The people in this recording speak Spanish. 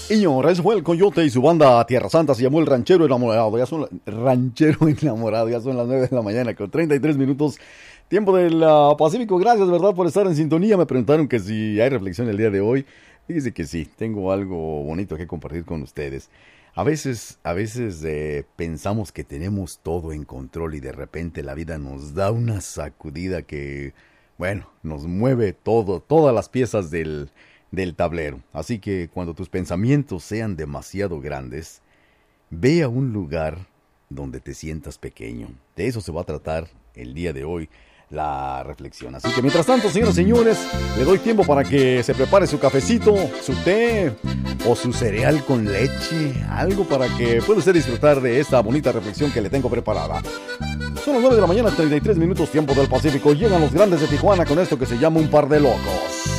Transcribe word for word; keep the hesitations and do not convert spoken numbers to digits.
Señores, fue el Coyote y su banda Tierra Santa, se llamó El Ranchero Enamorado. Ya son la- Ranchero Enamorado, ya son las nueve de la mañana con treinta y tres minutos. Tiempo del ah, Pacífico. Gracias, ¿verdad?, por estar en sintonía. Me preguntaron que si hay reflexión el día de hoy. Fíjese que sí, tengo algo bonito que compartir con ustedes. A veces, a veces eh, pensamos que tenemos todo en control y de repente la vida nos da una sacudida que, bueno, nos mueve todo, todas las piezas del, del tablero. Así que cuando tus pensamientos sean demasiado grandes, ve a un lugar donde te sientas pequeño. De eso se va a tratar el día de hoy la reflexión. Así que mientras tanto, señoras y señores, le doy tiempo para que se prepare su cafecito, su té o su cereal con leche, algo para que pueda usted disfrutar de esta bonita reflexión que le tengo preparada. Son las nueve de la mañana, treinta y tres minutos, tiempo del Pacífico. Llegan los grandes de Tijuana con esto que se llama Un Par de Locos.